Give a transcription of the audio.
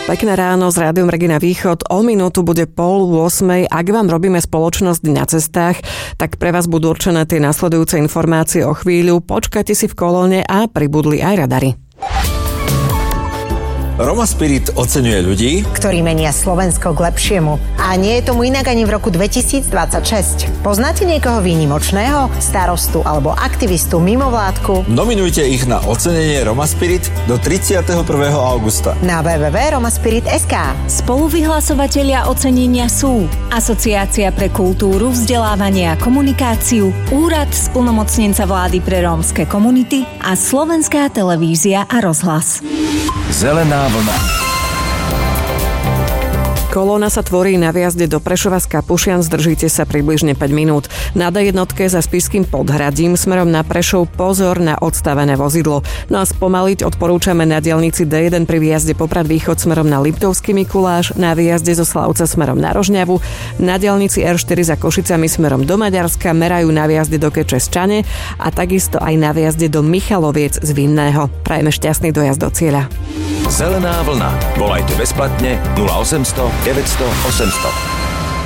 Pekné ráno s Rádiom Regina Východ. O minútu bude 7:30. Ak vám robíme spoločnosť na cestách, tak pre vás budú určené tie nasledujúce informácie o chvíľu. Počkajte si v kolóne a pribudli aj radary. Roma Spirit oceňuje ľudí, ktorí menia Slovensko k lepšiemu. A nie je tomu inak ani v roku 2026. Poznáte niekoho výnimočného? Starostu alebo aktivistu mimovládku? Nominujte ich na ocenenie Roma Spirit do 31. augusta. Na www.romaspirit.sk. Spoluvyhlasovatelia ocenenia sú Asociácia pre kultúru, vzdelávanie a komunikáciu, Úrad splnomocnenca vlády pre rómske komunity a Slovenská televízia a rozhlas. Zelená vlna. Kolóna sa tvorí na viazde do Prešova z Kapušian, zdržíte sa približne 5 minút. Na D1 za Spišským Podhradím smerom na Prešov pozor na odstavené vozidlo. No a spomaliť odporúčame na diaľnici D1 pri výjazde Poprad Východ smerom na Liptovský Mikuláš, na výjazde zo Slavca smerom na Rožňavu, na diaľnici R4 za Košicami smerom do Maďarska merajú na výjazde do Keče z Čane a takisto aj na výjazde do Michaloviec z Vinného. Prajeme šťastný dojazd do cieľa. Zelená vlna. Volajte bezplatne 0800 900 800.